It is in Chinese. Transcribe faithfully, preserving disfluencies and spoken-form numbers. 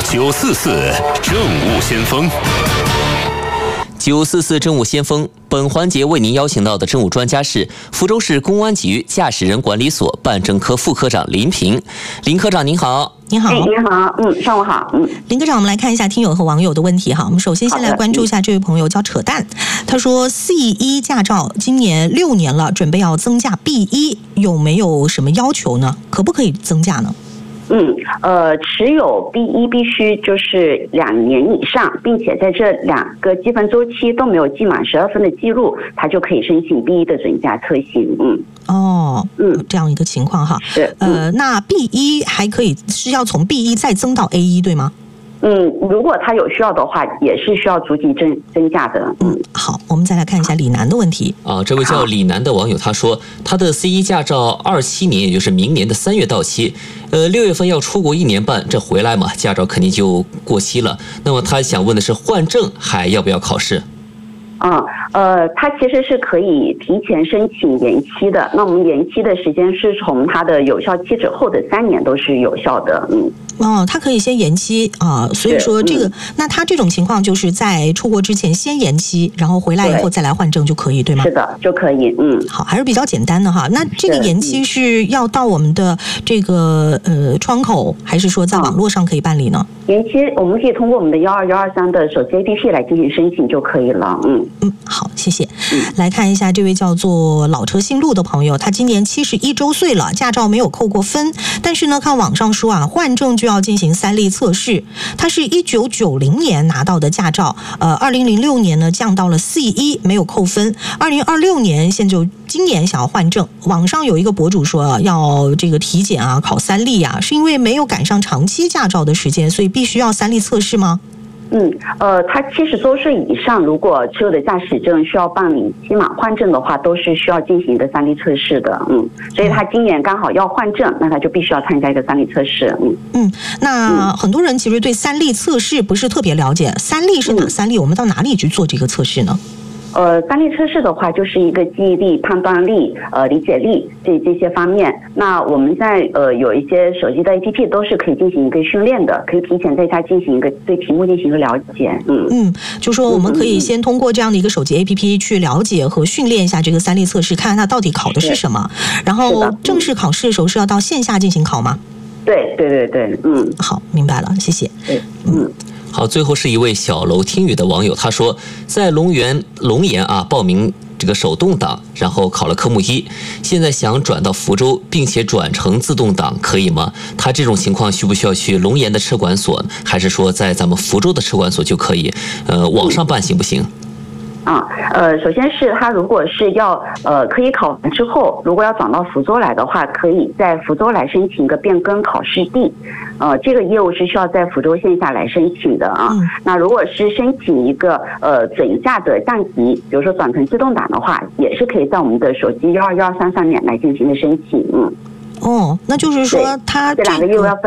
九四四政务先锋。 九四四政务先锋，本环节为您邀请到的政务专家是福州市公安局驾驶人管理所办证科副科长林平。林科长您好。 您好， 哎，您好，嗯，上午好，嗯， 林科长，我们来看一下听友和网友的问题哈。我们首先先来关注一下这位朋友叫扯淡，他说 C 一 驾照今年六年了，准备要增驾 B 一，有没有什么要求呢？可不可以增驾呢？ 嗯，呃，持有 B 一必须就是两年以上，并且在这两个积分周期都没有记满十二分的记录，他就可以申请 B 一的准驾车型。嗯， 哦， 嗯， 这样一个情况哈。 是， 呃，嗯、那 B 一还可以是要从 B 一再增到 A 一对吗？ 嗯，如果他有需要的话，也是需要逐级增增加的。 嗯，好，我们再来看一下李楠的问题。 啊，这位叫李楠的网友他说，他的 C 一 驾照二七年，也就是明年的三月到期，呃，六月份要出国一年半，这回来嘛，驾照肯定就过期了。那么他想问的是，换证还要不要考试？ 嗯，呃，它其实是可以提前申请延期的。那我们延期的时间是从它的有效期之后的三年都是有效的。嗯。 哦，他可以先延期啊，所以说这个，嗯、那他这种情况就是在出国之前先延期，然后回来以后再来换证就可以，对吗？ 是的，就可以。嗯， 好，还是比较简单的哈。那这个延期是要到我们的这个呃窗口，还是说在网络上可以办理呢？ 延期我们可以通过我们的幺二幺二三的手机 A P P 来进行申请就可以了。嗯嗯，好，谢谢。 嗯、 来看一下这位叫做老车新路的朋友，他今年七十一周岁了，驾照没有扣过分，但是呢，看网上说啊，换证就要进行三力测试。他是一九九零年拿到的驾照，呃，二零零六年呢降到了 C 一，没有扣分。二零二六年现就今年想要换证，网上有一个博主说、啊、要这个体检啊，考三力啊，是因为没有赶上长期驾照的时间，所以必须要三力测试吗？ 嗯，呃，他七十周岁以上，如果持有的驾驶证需要办理期满换证的话，都是需要进行一个三力测试的。嗯，所以他今年刚好要换证，那他就必须要参加一个三力测试。嗯嗯，那很多人其实对三力测试不是特别了解，三力是哪三力？我们到哪里去做这个测试呢？ 呃，三力测试的话，就是一个记忆力、判断力、呃理解力这这些方面。那我们在呃有一些手机的 A P P 都是可以进行一个训练的，可以提前在家进行一个对题目进行一个了解。嗯嗯，就说我们可以先通过这样的一个手机 A P P 去了解和训练一下这个三力测试，看看它到底考的是什么。然后正式考试的时候是要到线下进行考吗？ 对对对对，嗯， 好，明白了，谢谢。 对，嗯。 好，最后是一位小楼听雨的网友，他说在龙源龙岩啊报名这个手动挡，然后考了科目一，现在想转到福州，并且转成自动挡，可以吗？他这种情况需不需要去龙岩的车管所，还是说在咱们福州的车管所就可以？呃，网上办行不行？ 啊，呃，首先是他如果是要呃可以考完之后，如果要转到福州来的话，可以在福州来申请一个变更考试地，呃，这个业务是需要在福州线下来申请的啊。嗯、那如果是申请一个呃准驾的降级，比如说转成自动挡的话，也是可以在我们的手机幺二幺二三上面来进行的申请。嗯， 哦，那就是说他、这个、 这两个业务要分